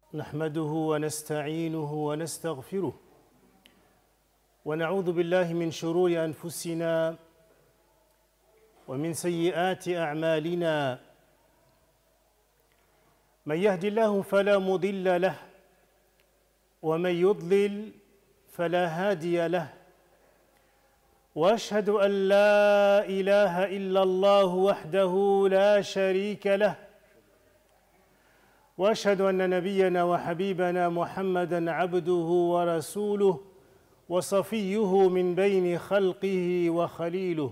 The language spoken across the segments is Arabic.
نحمده ونستعينه ونستغفره ونعوذ بالله من شرور أنفسنا ومن سيئات أعمالنا. من يهد الله فلا مضل له ومن يضلل فلا هادي له، وأشهد أن لا إله إلا الله وحده لا شريك له، وأشهد أن نبينا وحبيبنا محمدًا عبده ورسوله وصفيه من بين خلقه وخليله.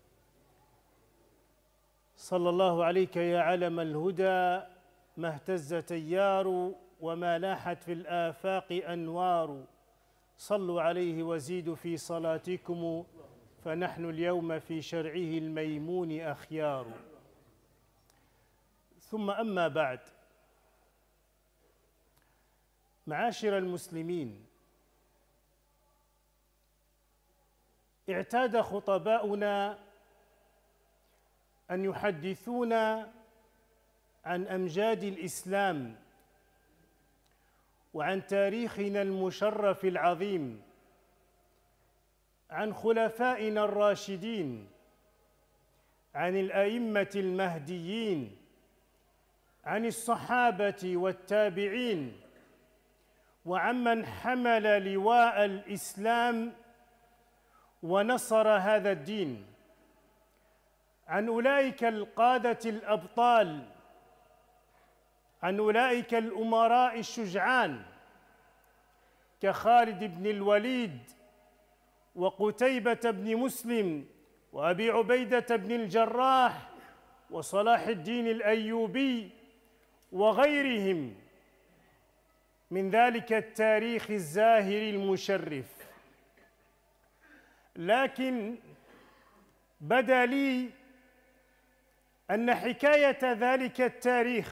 صلى الله عليك يا علم الهدى، ما اهتز تيار وما لاحت في الآفاق أنوار. صلوا عليه وزيدوا في صلاتكم، فنحن اليوم في شرعه الميمون أخيار. ثم أما بعد، معاشر المسلمين، اعتاد خطباؤنا أن يحدثونا عن أمجاد الإسلام وعن تاريخنا المشرف العظيم، عن خلفائنا الراشدين، عن الأئمة المهديين، عن الصحابة والتابعين، وعمن حمل لواء الإسلام ونصر هذا الدين، عن أولئك القادة الأبطال، عن أولئك الأمراء الشجعان كخالد بن الوليد وقتيبة بن مسلم وأبي عبيدة بن الجراح وصلاح الدين الأيوبي وغيرهم من ذلك التاريخ الزاهر المشرف. لكن بدا لي أن حكاية ذلك التاريخ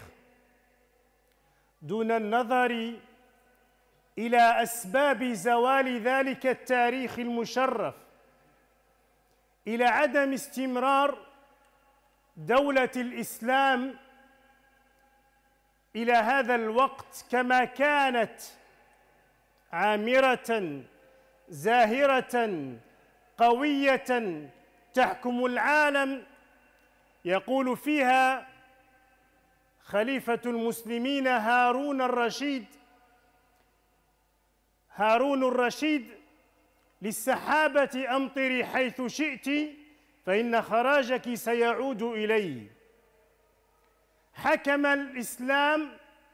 دون النظر إلى أسباب زوال ذلك التاريخ المشرف إلى عدم استمرار دولة الإسلام إلى هذا الوقت كما كانت عامرة زاهرة قوية تحكم العالم، يقول فيها خليفة المسلمين هارون الرشيد للسحابة أمطري حيث شئت فإن خراجك سيعود إلي. حكم الإسلام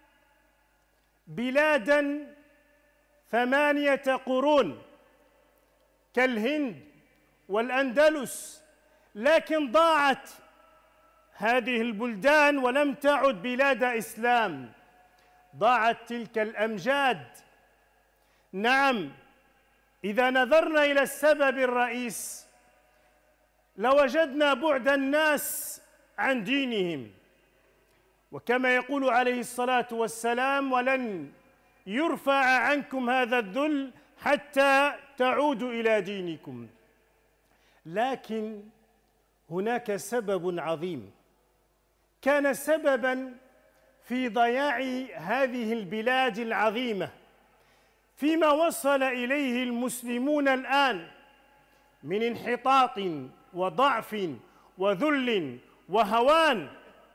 بلاداً 8 قرون كالهند والأندلس، لكن ضاعت هذه البلدان ولم تعد بلاد إسلام، ضاعت تلك الأمجاد. نعم، إذا نظرنا إلى السبب الرئيس لوجدنا بعد الناس عن دينهم، وكما يقول عليه الصلاة والسلام: ولن يرفع عنكم هذا الذل حتى تعودوا إلى دينكم. لكن هناك سبب عظيم كان سبباً في ضياع هذه البلاد العظيمة فيما وصل إليه المسلمون الآن من انحطاط وضعف وذل وهوان.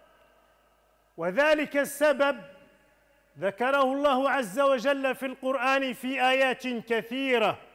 وذلك السبب ذكره الله عز وجل في القرآن في آيات كثيرة: